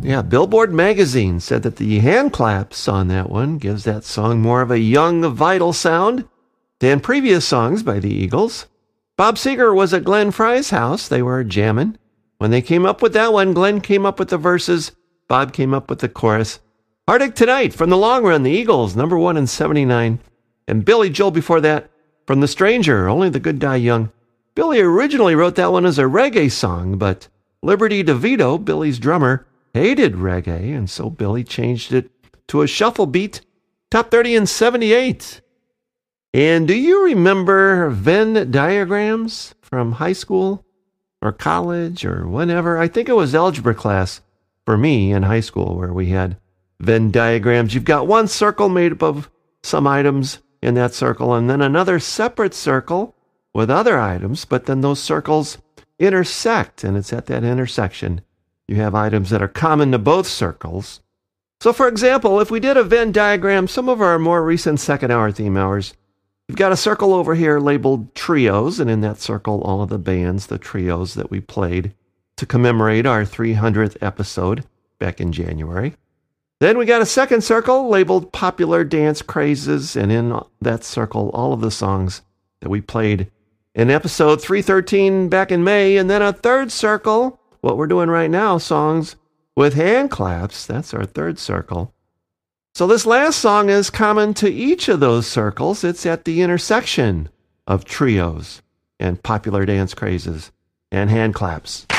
Yeah, Billboard magazine said that the hand claps on that one gives that song more of a young, vital sound than previous songs by the Eagles. Bob Seger was at Glenn Frey's house. They were jamming. When they came up with that one, Glenn came up with the verses. Bob came up with the chorus. Heartache Tonight from the long run, the Eagles, number 1 in 79. And Billy Joel before that, from The Stranger, Only the Good Die Young. Billy originally wrote that one as a reggae song, but Liberty DeVito, Billy's drummer, hated reggae, and so Billy changed it to a shuffle beat. Top 30 in 78. And do you remember Venn diagrams from high school or college or whenever? I think it was algebra class for me in high school where we had Venn diagrams. You've got one circle made up of some items in that circle and then another separate circle with other items, but then those circles intersect, and it's at that intersection you have items that are common to both circles. So for example, if we did a Venn diagram, some of our more recent second hour theme hours, you've got a circle over here labeled trios, and in that circle, all of the bands, the trios that we played to commemorate our 300th episode back in January. Then we got a second circle labeled popular dance crazes, and in that circle, all of the songs that we played in episode 313 back in May. And then a third circle, what we're doing right now, songs with hand claps. That's our third circle. So this last song is common to each of those circles. It's at the intersection of trios and popular dance crazes and hand claps.